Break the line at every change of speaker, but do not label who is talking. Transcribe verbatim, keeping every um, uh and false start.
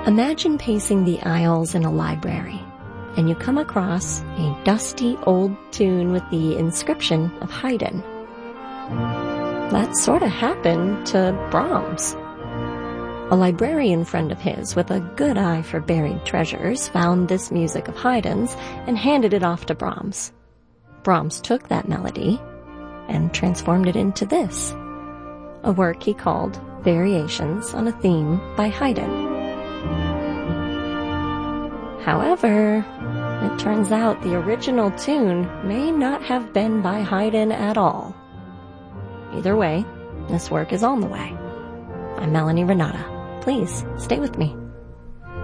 Imagine pacing the aisles in a library, and you come across a dusty old tune with the inscription of Haydn. That sort of happened to Brahms. A librarian friend of his with a good eye for buried treasures found this music of Haydn's and handed it off to Brahms. Brahms took that melody and transformed it into this, a work he called Variations on a Theme by Haydn. However, it turns out the original tune may not have been by Haydn at all. Either way, this work is on the way. I'm Melanie Renata. Please stay with me.